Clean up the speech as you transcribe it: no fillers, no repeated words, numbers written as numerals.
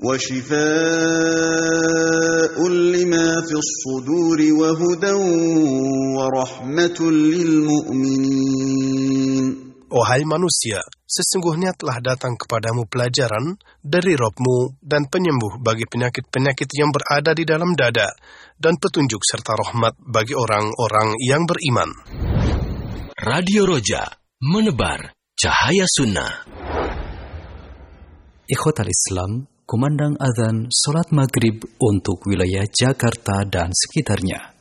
وشفاء لما في الصدور وهدى ورحمة للمؤمنين. Wahai manusia, sesungguhnya telah datang kepadamu pelajaran dari Rabb-Mu dan penyembuh bagi penyakit-penyakit yang berada di dalam dada, dan petunjuk serta rahmat bagi orang-orang yang beriman. Radio Roja, menebar cahaya sunnah. Ikhwatal Islam, kumandang adzan salat maghrib untuk wilayah Jakarta dan sekitarnya.